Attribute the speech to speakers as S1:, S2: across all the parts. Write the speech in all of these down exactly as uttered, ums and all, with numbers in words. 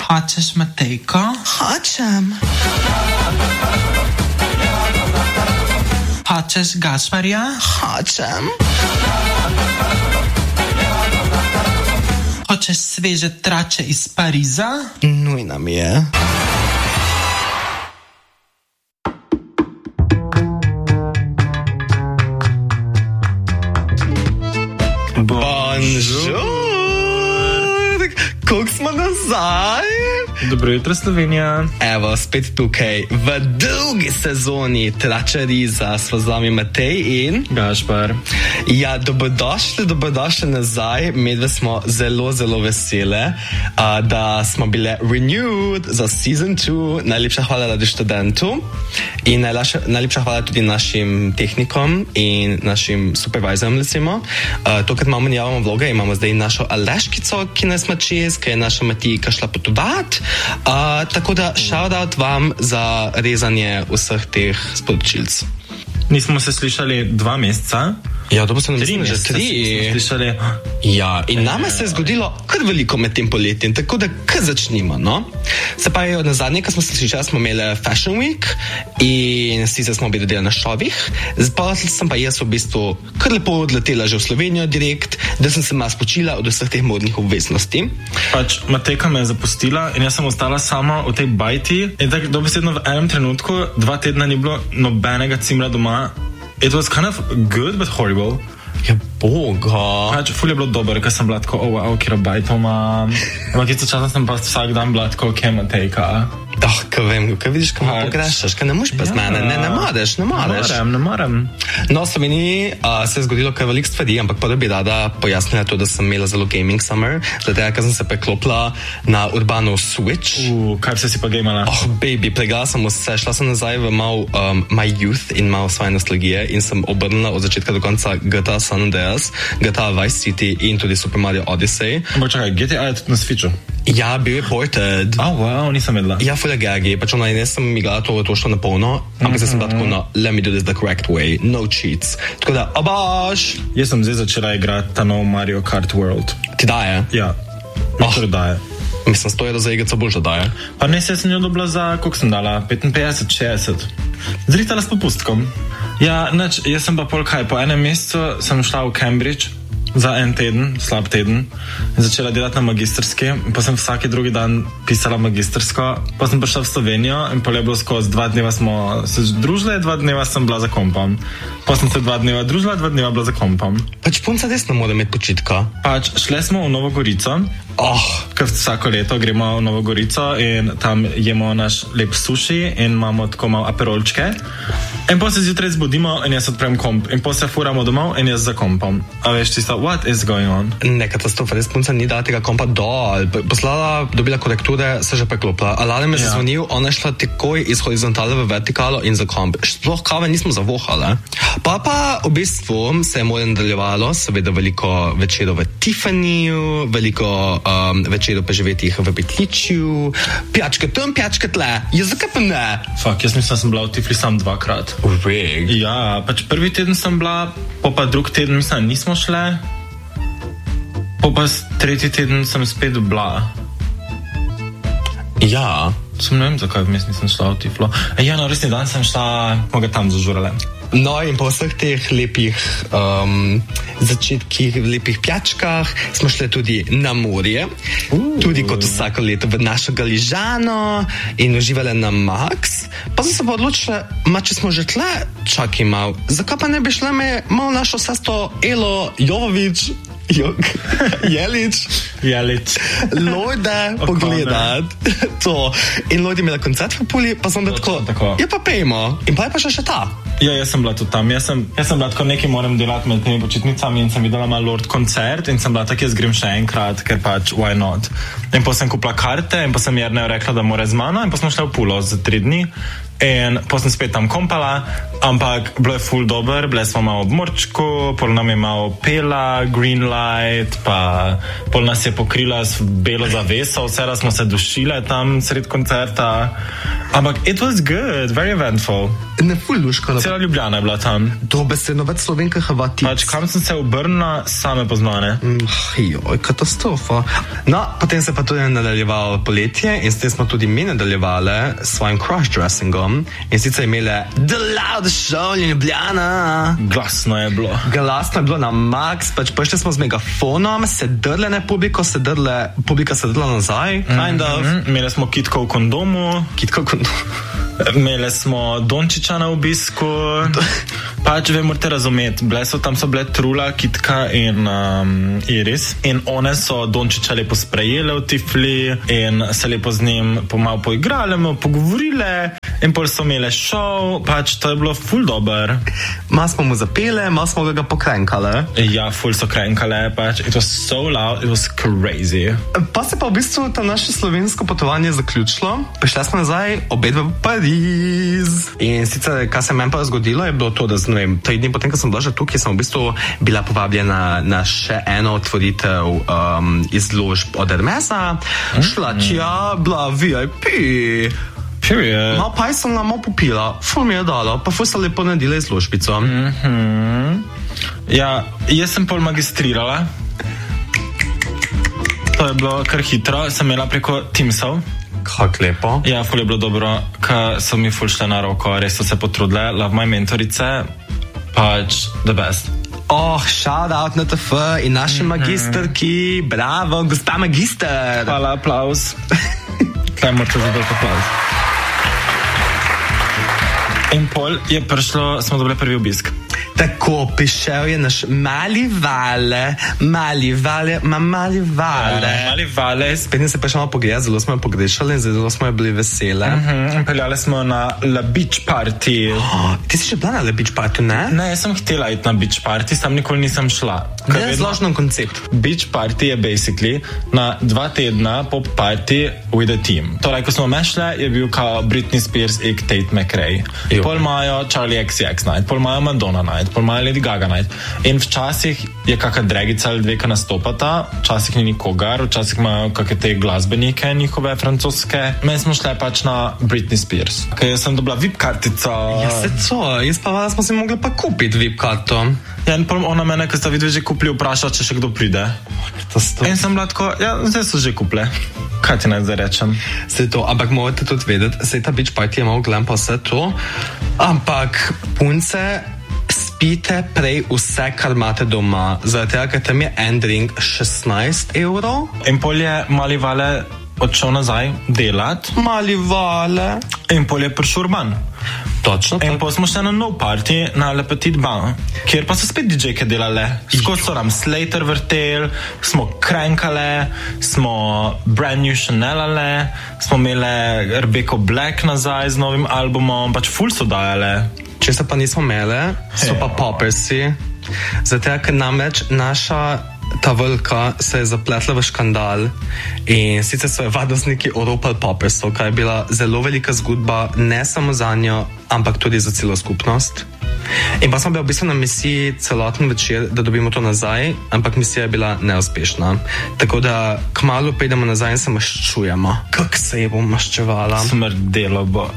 S1: Hočeš, Matejko?
S2: Hočem.
S1: Hočeš Gašparja?
S2: Hočem.
S1: Hočeš sveže trače iz Pariza?
S2: Nujna mi je. Bonjour! Kako smo nazaj?
S3: Dobro jutro, Slovenija.
S2: Evo, spet tukaj v drugi sezoni Tračariza smo z vami Matej in
S3: Gašpar.
S2: Ja, dobrodošli, dobrodošli nazaj. Medve smo zelo, zelo vesele, uh, da smo bile renewed za season two. Najlepša hvala radi študentu in najlepša, najlepša hvala tudi našim tehnikom in našim supervizorom, recimo. Uh, tokrat imamo njavamo vloge, imamo zdaj našo Aleškico, ki nas ima čez, ki je naša Matijka šla potovat. Uh, tako da shoutout vam za rezanje vseh teh sporočilc.
S3: Nismo se slišali dva meseca.
S2: Ja, to pa se nam
S3: tri
S2: že tri.
S3: Slišali.
S2: Ja, in nama se je zgodilo kar veliko med tem poletjem, tako da kar začnimo, no? Se pa je na zadnje, ko smo se slišali, smo imeli Fashion Week in sicer smo bili delali na šovih, pa sem pa jaz v bistvu kar lepo odletela že v Slovenijo direkt, da sem se malo spočila od vseh teh modnih obveznosti.
S3: Pač Matejka me je zapustila in jaz sem ostala sama v tej bajti in tako dobesedno v enem trenutku, dva tedna ni bilo nobenega cimra doma. It was kind of good, but horrible.
S2: Ja, boga.
S3: Pač, ful je bilo dobro, ker sem bila tako, oh, wow, kjer bajto imam. Ampak isto časa sem pa vsak dan bila tako, kje Matejka.
S2: Da, ko vem, ko vidiš, ko me pogrešaš, ko ne moš pa z mene, ne, ne moreš, ne moreš.
S3: Ne morem, ne morem.
S2: No, v Sloveniji uh, se je zgodilo kar veliko stvari, ampak prvo bi rada pojasnila to, da sem imela zelo gaming summer, zato ker sem se preklopila na Urbano Switch.
S3: Uh, kaj vse si pa gamala?
S2: Oh, baby, pregala sem vse, šla sem nazaj v mal um, my youth in mal svoje nostalgije in sem obrnila od začetka do konca G T A San Andreas, G T A Vice City in tudi Super Mario Odyssey.
S3: Ampak čakaj, G T A je tudi na Switchu?
S2: Ja, bil je ported.
S3: Oh, wow, nisem vedela.
S2: Ja, fulja gagi, pač ona, jaz sem igrala to, to šlo na polno, ampak mm-hmm. sem bila tako na, let me do this the correct way, no cheats. Tako da, obaš!
S3: Jaz sem zdaj začela igrati ta nov Mario Kart World.
S2: Ti daje?
S3: Ja, nekaj oh. daje.
S2: Mislim, sto evrov za igrico boljša daje.
S3: Pa ne, se sem jo dobila za, koliko sem dala, petinpetdeset, šestdeset. Zritala s popustkom. Ja, neč, jaz sem pa pol kaj, po enem mesecu sem šla v Cambridge za en teden, slab teden, in začela delati na magistrski, pa sem vsaki drugi dan pisala magistrsko, pa sem prišla v Slovenijo in pol je bilo skozi dva dneva smo se družili, dva dneva sem bila za kompom. Pa sem se dva dneva družila, dva dneva bila za kompom.
S2: Pač punca res ne more imeti počitka.
S3: Pač, šle smo v Novo Gorico,
S2: oh.
S3: ker vsako leto gremo v Novo Gorico in tam jemo naš lep suši in imamo tako malo aperolčke. In pa se zjutraj zbudimo in jaz odprem komp in pa se furamo domov in jaz za kompom. A veš, čisto, what is going on?
S2: Ne, katastrofa, res punca ni dala tega kompa dol. Poslala, dobila korekture, se že preklopila. Alarm je ja. zazvonil, ona je šla takoj iz horizontale v vertikalo in za komp. Sploh kave nismo zavohali. Pa pa v bistvu se je moje nadaljevalo, seveda veliko večerov v Tiffanyju, veliko um, večerov preživetih v Petličju, pijačka tam, pijačka tle. Ja, zakaj pa ne?
S3: Fak, jaz mislim, da sem bila v Tifli sam dvakrat.
S2: Rig.
S3: Ja, pač prvi teden sem bila, pa pa drug teden mislim, nismo šle, pa pa tretji teden sem spet bila.
S2: Ja.
S3: Sem ne vem, zakaj vmes nisem šla v Tiflo. E, ja, na resni dan sem šla, moga tam zažurale.
S2: No, in po vseh teh lepih um, začetkih, lepih pijačkah smo šli tudi na morje, uh. tudi kot vsako leto v našo Galižano in uživali na Max. Pa sem se pa odločila, ma če smo že tle, čakaj mal, zakaj pa ne bi šla me malo našo sesto Elo Jovovič, Jok, Jelič,
S3: Jelič,
S2: Lojde pogledat to. In Lojde imela koncert v Puli, pa sem da tako, tako, ja pa pejmo. In pa je pa še še ta.
S3: Ja, jaz sem bila tudi tam. Jaz sem, jaz sem bila tako, nekaj moram delati med temi počitnicami in sem videla malo Lord koncert in sem bila tako, jaz grem še enkrat, ker pač, why not? In pa sem kupila karte in pa sem Jernejo rekla, da mora z mano in pa smo šli v Pulo za tri dni. In pa sem spet tam kompala, ampak bilo je ful dober, bile smo malo ob morčku, pol nam je malo pela, green light, pa pol nas je pokrila s belo zaveso, vse da smo se dušile tam sred koncerta. Ampak it was good, very eventful.
S2: ne ful luško.
S3: Cela Ljubljana je bila tam.
S2: Dobesedno več Slovenka Hrvati.
S3: Pač kam sem se obrnila, same poznane.
S2: Mm, joj, katastrofa. No, potem se pa tudi nadaljevalo poletje in s tem smo tudi mi nadaljevali s svojim crossdressingom in sicer imeli The Loudest Show in Ljubljana.
S3: Glasno je bilo.
S2: Glasno je bilo na max, pač prišli smo z megafonom, sedrle ne publiko, sedrle, publika sedrla nazaj, kind of.
S3: Mm-hmm. Imeli smo kitko v kondomu.
S2: Kitko v kondomu.
S3: Imeli smo Dončiča na obisku. Pač, vi morate razumeti, bile so, tam so bile Trula, Kitka in um, Iris in one so Dončiča lepo sprejele v Tifli in se lepo z njim pomalo poigrale, pogovorile in pol so imele šov, pač to je bilo ful dober.
S2: Malo smo mu zapele, malo smo ga pokrenkale.
S3: Ja, ful so krenkale, pač, it was so loud, it was crazy.
S2: Pa se pa v bistvu ta naše slovensko potovanje zaključilo, prišli smo nazaj, obedve v Pariz. In sicer, kaj se meni pa zgodilo, je bilo to, da z vem, tri dni potem, ko sem bila že tukaj, sem v bistvu bila povabljena na še eno otvoritev um, izložb od Hermesa. Mm-hmm. Šla tja, bila V I P.
S3: Period.
S2: Malo pa sem nam popila, ful mi je dalo, pa ful se lepo naredila izložbico.
S3: Mm-hmm. Ja, jaz sem pol magistrirala. To je bilo kar hitro, sem imela preko Teamsov.
S2: Kako lepo.
S3: Ja, ful je bilo dobro, ka so mi ful šle na roko, res so se potrudile, love my mentorice, pač the best.
S2: Oh, shout out na T F in naši mm-hmm. magisterki, bravo, gospa magister.
S3: Hvala, aplauz. Kaj morate zadati aplauz. In pol je prišlo, smo dobili prvi obisk.
S2: Tako, prišel je naš mali Vale, mali Vale, ma mali Vale.
S3: Ja, mali Vale.
S2: Spet se pa še malo pogledali, zelo smo jo pogrešali in zelo smo jo bili vesele.
S3: Uh-huh. Peljali smo na La Beach Party.
S2: Oh, ti si že bila na La Beach Party, ne?
S3: Ne, jaz sem htela iti na Beach Party, sam nikoli nisem šla.
S2: Ne je zložen koncept.
S3: Beach Party je basically na dva tedna pop party with a team. Torej, ko smo mešle, je bil kao Britney Spears in Tate McRae. Jo. Pol imajo Charlie X C X night, pol imajo Madonna night, pol imajo Lady Gaga night. In včasih je kaka dragica ali dve, ki nastopata, včasih ni nikogar, včasih imajo kakšne te glasbenike njihove francoske. Meni smo šle pač na Britney Spears. Ker jaz sem dobila V I P kartico.
S2: Ja, se co, jaz pa vas smo si mogli pa kupiti V I P karto.
S3: Ja, in pol ona mene, ko sta videli že kupili, vpraša, če še kdo pride. In sem bila tako, ja, zdaj so že kupile. Kaj ti naj zdaj rečem?
S2: Se to, ampak morate tudi vedeti, se ta Beach Party je malo gledam pa vse to, ampak punce spite prej vse, kar imate doma, zaradi tega, ker tam je en drink šestnajst evrov.
S3: In pol je mali Vale odšel nazaj delat.
S2: Mali Vale.
S3: In pol je prišel Urban.
S2: Točno.
S3: In pa smo šli na nov party na Le Petit Bain, kjer pa so spet D J-ke delale. Skozi so nam Slater vrtel, smo krenkale, smo Brand New Chanelale, smo imeli Rebecca Black nazaj z novim albumom, pač ful so dajale.
S2: Če se pa nismo imeli, so pa Poppersi, zato ker namreč naša ta velika se je zapletla v škandal in sicer so je varnostniki oropali Poppersov, kar je bila zelo velika zgodba, ne samo za njo, ampak tudi za celo skupnost. In pa smo bili v bistvu na misiji celoten večer, da dobimo to nazaj, ampak misija je bila neuspešna. Tako da kmalu pridemo nazaj in se maščujemo. Kako se je bom maščevala?
S3: Smrdelo bo.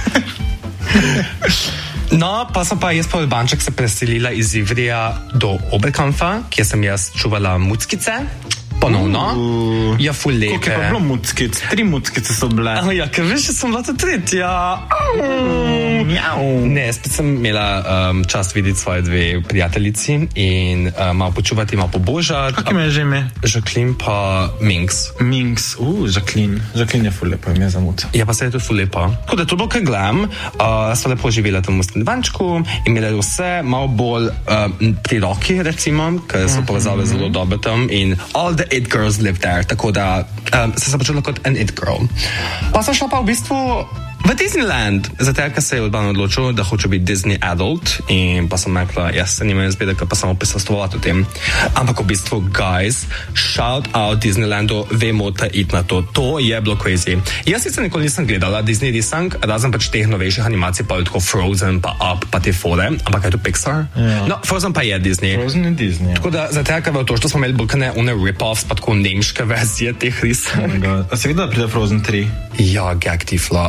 S2: No, pa sem pa jaz pa Urbanček se preselila iz Ivrija do Oberkampfa, kjer sem jaz čuvala muckice. Ponovno. Uh, ja, ful lepe.
S3: Koliko je pa bilo muckic? Tri muckice so bile.
S2: Oh, ja, ker veš, sem bila ta tretja. Mm. Ne, spet sem imela um, čas videti svoje dve prijateljici in uh, malo počuvati, malo pobožati.
S3: Kako ime je že ime?
S2: Jacqueline pa Minx.
S3: Minx, uh, Jacqueline. Jacqueline je ful lepo, ime za muca.
S2: Ja, pa se je tudi ful lepo. Tako da to bilo, kaj gledam, uh, sva lepo živela tam v Stanovančku, imela vse malo bolj uh, pri roki, recimo, ker so mm-hmm. povezave zelo dobre tam in all the it girls live there, tako da um, sem se počula kot an it girl. Pa sem šla pa v bistvu v Disneyland, zato ker se je Urban odločil, da hoče biti Disney adult in pa sem rekla, jaz se nimam izbede, ker pa samo prisostvovati v tem. Ampak v bistvu, guys, shout out Disneylandu, ve morate iti na to. To je bilo crazy. Jaz sicer nikoli nisem gledala Disney Disney, razen pač teh novejših animacij, pa je tako Frozen, pa Up, pa te fore, ampak je to Pixar? Ja. No, Frozen pa je Disney.
S3: Frozen je Disney.
S2: Tako da, zato ker v to, što smo imeli bolkane une rip-offs, pa tako nemške verzije teh ris.
S3: Oh a se vidi, da pride Frozen tri?
S2: Ja, gag tifla. A je ona končno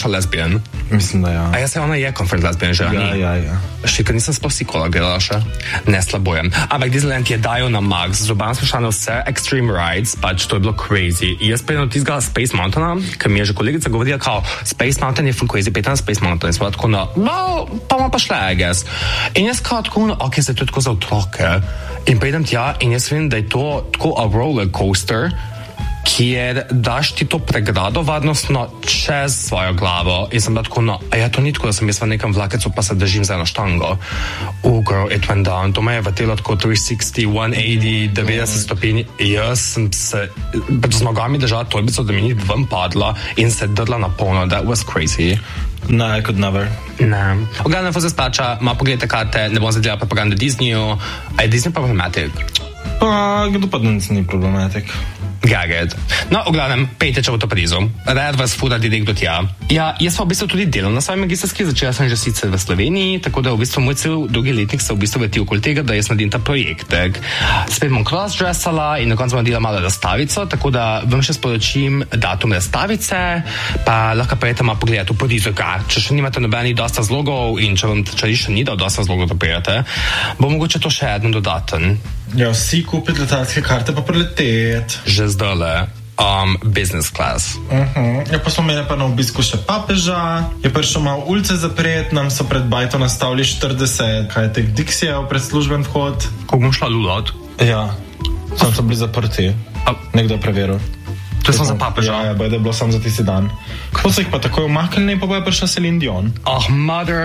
S2: naša lesbian?
S3: Mislim, da ja.
S2: A ja se ona je confirmed lesbian že,
S3: Ja,
S2: ni?
S3: ja, ja.
S2: Še, nisem sploh psikola gledala še. Ne slabujem. Ampak Disneyland je dajo na max. Zoban smo šli na vse extreme rides, pač to je bilo crazy. I jaz pejno tizga Space Mountaina, ker mi je že kolegica govorila, kao, Space Mountain je full crazy, pejta na Space Mountain. In smo tako na, no, pa ima pa šle, I guess. In jaz kao tako na, ok, se to je tako za otroke. In pejdem tja in jaz vidim, da je to tako a roller coaster, kjer daš ti to pregrado varnostno čez svojo glavo in sem bila tako, no, a ja, to ni tako, da sem jaz v nekem vlakecu pa se držim za eno štango. Oh, girl, it went down. To me je vrtelo tako tristo šestdeset, sto osemdeset, devetdeset stopinj. Jaz sem se z nogami držala torbico, da mi ni ven padla in se drla na polno. That was crazy.
S3: No, I could never.
S2: Ne. Ogledam, se splača, malo pogledajte karte, ne bom zadela propaganda Disneyju. A je Disney problematic?
S3: Pa, kdo pa danes ni problematic?
S2: Gaget. No, v glavnem, pejte, če bo to Parizu. Rad vas fura direkt do tja. Ja, jaz pa v bistvu tudi delam na svoji magistrski, začela sem že sicer v Sloveniji, tako da v bistvu moj cel drugi letnik se v bistvu vrti okoli tega, da jaz naredim ta projektek. Spet bom cross-dressala in na koncu bom naredila malo razstavico, tako da vam še sporočim datum razstavice, pa lahko prijete malo pogledati v Parizu, kar. Če še nimate nobenih dosta zlogov in če vam če še ni dal dosta zlogov, da prijete, bo mogoče to še eden dodaten.
S3: Ja, vsi kupiti letalske karte pa preleteti.
S2: Že zdole, um, business class.
S3: Uh-huh. Ja, pa smo imeli pa na obisku še papeža, je prišel malo ulice zapret, nam so pred bajto nastavili štirideset, kaj je tek Dixijev predslužben vhod.
S2: Kako bom šla lulat?
S3: Ja, sem so bili zaprti.
S2: A...
S3: Nekdo je preveril.
S2: To je samo za papeža?
S3: Ja, ja, bojde je bilo samo za tisti dan. Ko so jih pa takoj umaknili, pa bo je prišla Celine Dion.
S2: Oh, mother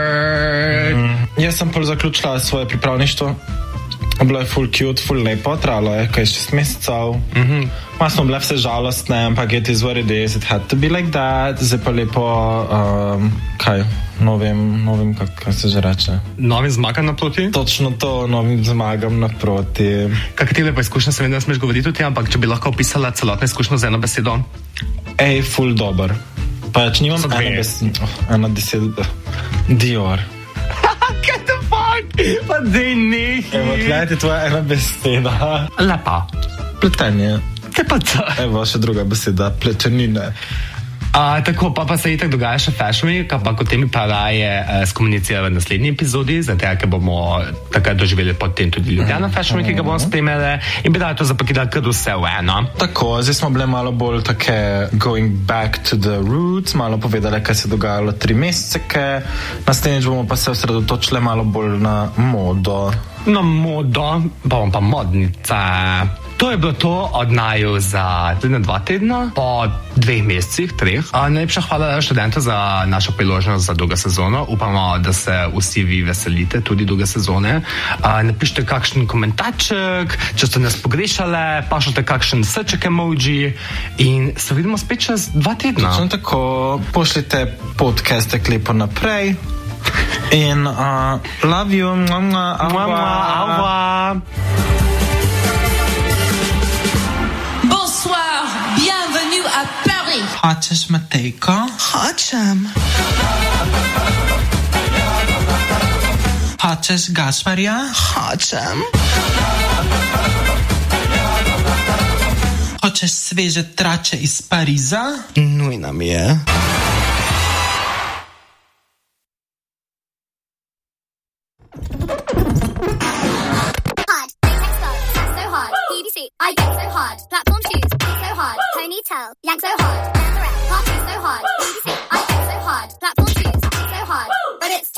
S2: lord!
S3: Mm. Jaz sem pol zaključila svoje pripravništvo. Bilo je full cute, full lepo, trajalo je kaj šest mesecev.
S2: Mm-hmm.
S3: Malo smo bile vse žalostne, ampak it is what it is, it had to be like that. Zdaj pa lepo, um, kaj, novim, novim, kako se že reče?
S2: Novim zmagam naproti?
S3: Točno to, novim zmagam naproti.
S2: Kak ti lepa izkušnja, se vem, da smeš govoriti o tem, ampak če bi lahko opisala celotno izkušnjo z eno besedo?
S3: Ej, full dober. Pa če nimam eno besedo, oh, eno besedo, Dior.
S2: Kaj the fuck? Pa dej nehi.
S3: Evo, tlej ti tvoja ena beseda.
S2: Lepa.
S3: Pletenje.
S2: Kaj pa to?
S3: Evo, še druga beseda, pletenine.
S2: A, tako, pa, pa se itak dogaja še Fashion Week, ampak o tem pa raje uh, skomuniciramo v naslednji epizodi, zato ker bomo takrat doživeli potem tudi Ljubljana Fashion Week, ki ga bomo spremljali in bi da to zapakila kar vse v eno.
S3: Tako, zdaj smo bile malo bolj take going back to the roots, malo povedali, kaj se dogajalo tri mesece, naslednjič bomo pa se osredotočili malo bolj na modo.
S2: Na modo, pa bom pa modnica. To je bilo to od naju za dva tedna, po dveh mesecih, treh. A, najlepša hvala študenta za našo priložnost za drugo sezono. Upamo, da se vsi vi veselite tudi druge sezone. A, napišite kakšen komentarček, če ste nas pogrešali, pašite kakšen srček emoji in se vidimo spet čez dva tedna.
S3: Točno tako, pošljite podcastek lepo naprej. In uh, love you. Mwah,
S2: au revoir.
S4: Bonsoir, bienvenue à Paris.
S1: Hočeš Matejko?
S4: Hočem.
S1: Hočeš Gašparja?
S4: Hočem.
S1: Hočeš sveže trače iz Pariza?
S4: Nujno mi je.
S5: I get so hard. Platform shoes, so hard. Ponytail, yank so hard.